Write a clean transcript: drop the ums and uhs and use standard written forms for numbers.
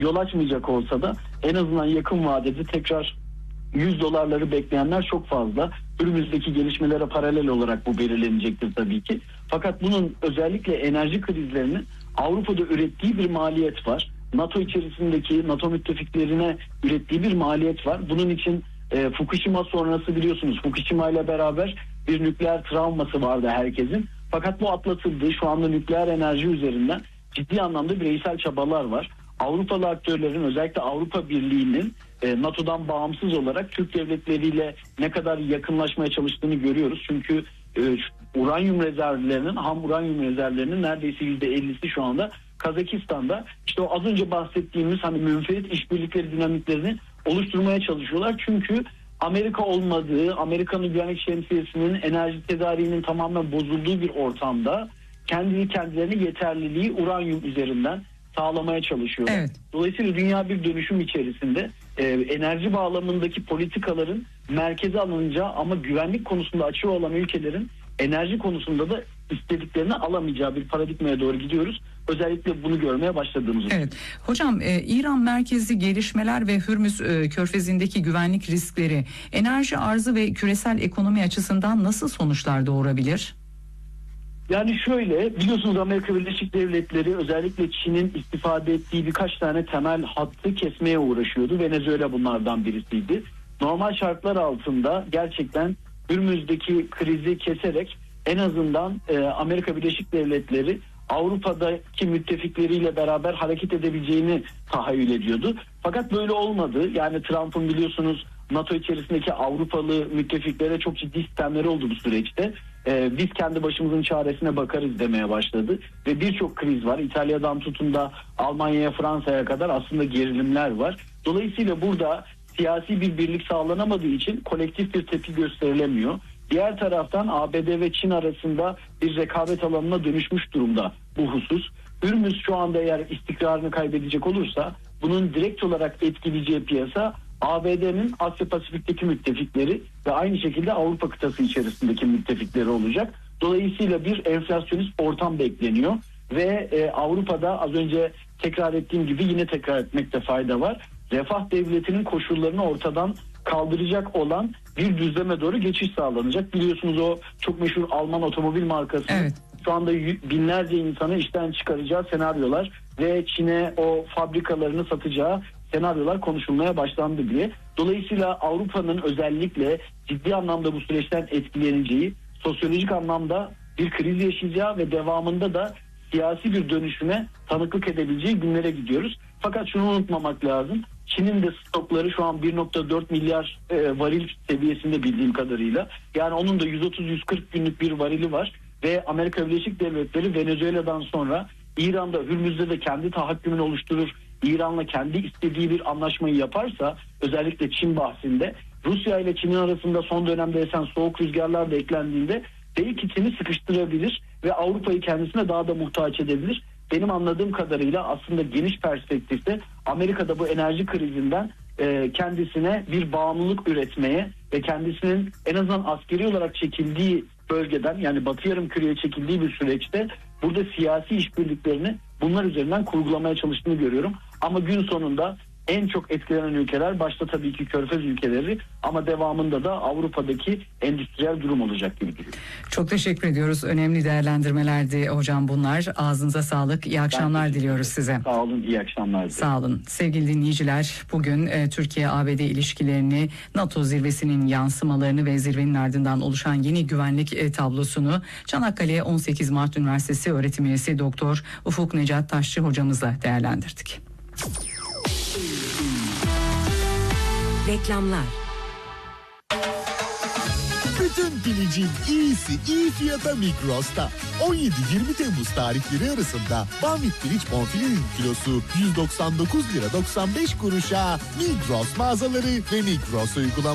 yol açmayacak olsa da en azından yakın vadede tekrar $100'ları bekleyenler çok fazla. Önümüzdeki gelişmelere paralel olarak bu belirlenecektir tabii ki. Fakat bunun özellikle enerji krizlerinin Avrupa'da ürettiği bir maliyet var. NATO içerisindeki NATO müttefiklerine ürettiği bir maliyet var. Bunun için Fukushima sonrası biliyorsunuz, Fukushima ile beraber bir nükleer travması vardı herkesin. Fakat bu atlatıldı. Şu anda nükleer enerji üzerinden ciddi anlamda bireysel çabalar var. Avrupalı aktörlerin, özellikle Avrupa Birliği'nin NATO'dan bağımsız olarak Türk devletleriyle ne kadar yakınlaşmaya çalıştığını görüyoruz. Çünkü uranyum rezervlerinin, ham uranyum rezervlerinin neredeyse %50'si şu anda Kazakistan'da. İşte o az önce bahsettiğimiz hani münferit işbirlikleri dinamiklerini oluşturmaya çalışıyorlar. Çünkü Amerika olmadığı, Amerika'nın güvenlik şemsiyesinin enerji tedariğinin tamamen bozulduğu bir ortamda kendilerine yeterliliği uranyum üzerinden sağlamaya çalışıyorlar. Evet. Dolayısıyla dünya bir dönüşüm içerisinde enerji bağlamındaki politikaların merkeze alınca ama güvenlik konusunda açığı olan ülkelerin enerji konusunda da istediklerini alamayacağı bir paradigmaya doğru gidiyoruz. Özellikle bunu görmeye başladığımız için. Evet. Hocam İran merkezli gelişmeler ve Hürmüz Körfezi'ndeki güvenlik riskleri enerji arzı ve küresel ekonomi açısından nasıl sonuçlar doğurabilir? Yani şöyle, biliyorsunuz Amerika Birleşik Devletleri özellikle Çin'in istifade ettiği birkaç tane temel hattı kesmeye uğraşıyordu. Venezuela bunlardan birisiydi. Normal şartlar altında gerçekten Hürmüz'deki krizi keserek en azından Amerika Birleşik Devletleri Avrupa'daki müttefikleriyle beraber hareket edebileceğini tahayyül ediyordu. Fakat böyle olmadı. Yani Trump'ın biliyorsunuz NATO içerisindeki Avrupalı müttefiklere çok ciddi sistemleri oldu bu süreçte. Biz kendi başımızın çaresine bakarız demeye başladı. Ve birçok kriz var. İtalya'dan tutun da Almanya'ya, Fransa'ya kadar aslında gerilimler var. Dolayısıyla burada siyasi bir birlik sağlanamadığı için kolektif bir tepki gösterilemiyor. Diğer taraftan ABD ve Çin arasında bir rekabet alanına dönüşmüş durumda bu husus. Hürmüz şu anda eğer istikrarını kaybedecek olursa bunun direkt olarak etkileyeceği piyasa ABD'nin Asya Pasifik'teki müttefikleri ve aynı şekilde Avrupa kıtası içerisindeki müttefikleri olacak. Dolayısıyla bir enflasyonist ortam bekleniyor ve Avrupa'da az önce tekrar ettiğim gibi yine tekrar etmekte fayda var. Refah devletinin koşullarını ortadan kaldıracak olan bir düzleme doğru geçiş sağlanacak. Biliyorsunuz o çok meşhur Alman otomobil markası. Evet. Şu anda binlerce insanı işten çıkaracağı senaryolar ve Çin'e o fabrikalarını satacağı senaryolar konuşulmaya başlandı bile. Dolayısıyla Avrupa'nın özellikle ciddi anlamda bu süreçten etkileneceği, sosyolojik anlamda bir kriz yaşayacağı ve devamında da siyasi bir dönüşüme tanıklık edebileceği günlere gidiyoruz. Fakat şunu unutmamak lazım. Çin'in de stokları şu an 1.4 milyar varil seviyesinde bildiğim kadarıyla. Yani onun da 130-140 günlük bir varili var. Ve Amerika Birleşik Devletleri Venezuela'dan sonra İran'da, Hürmüz'de de kendi tahakkümünü oluşturur. İran'la kendi istediği bir anlaşmayı yaparsa, özellikle Çin bahsinde, Rusya ile Çin'in arasında son dönemde esen soğuk rüzgarlar da eklendiğinde belki Çin'i sıkıştırabilir ve Avrupa'yı kendisine daha da muhtaç edebilir. Benim anladığım kadarıyla aslında geniş perspektifte Amerika'da bu enerji krizinden kendisine bir bağımlılık üretmeye ve kendisinin en azından askeri olarak çekildiği bölgeden, yani Batı Yarımküre'ye çekildiği bir süreçte burada siyasi işbirliklerini bunlar üzerinden kurgulamaya çalıştığını görüyorum. Ama gün sonunda en çok etkilenen ülkeler başta tabii ki Körfez ülkeleri ama devamında da Avrupa'daki endüstriyel durum olacak gibi duruyor. Çok teşekkür ediyoruz. Önemli değerlendirmelerdi hocam bunlar. Ağzınıza sağlık. İyi akşamlar diliyoruz size. Sağ olun, iyi akşamlar. Sağ olun. Sevgili dinleyiciler, bugün Türkiye-ABD ilişkilerini, NATO zirvesinin yansımalarını ve zirvenin ardından oluşan yeni güvenlik tablosunu Çanakkale 18 Mart Üniversitesi öğretim üyesi Doktor Ufuk Necat Taşçı hocamızla değerlendirdik. Reklamlar. Bütün pilicin iyisi iyi fiyata Migros'ta. 17-20 Temmuz tarihleri arasında Bamit piliç bonfilenin kilosu 199 lira 95 kuruşa Migros mağazaları ve Migros uygulaması.